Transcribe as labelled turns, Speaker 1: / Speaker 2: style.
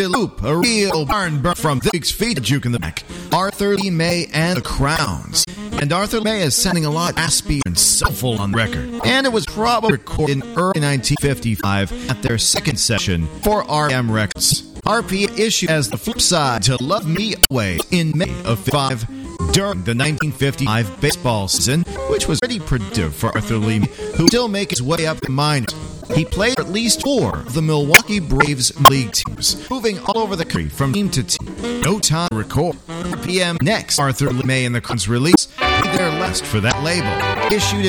Speaker 1: de Loop, a real barn burn from the week's feed Juke in the Back, Arthur Lee May and the Crowns. And Arthur May is sounding a lot raspy and soulful on the record. And it was probably recorded in early 1955 at their second session for RM Records. RPM issued as the flip side to Love Me Away in May of 55 during the 1955 baseball season, which was pretty productive for Arthur Lee, who still make his way up the minors. He played for at least 4 of the Milwaukee Braves league teams, moving all over the country from team to team. No time to record. RPM next, Arthur Lee May and the Crowns release their last for that label, issued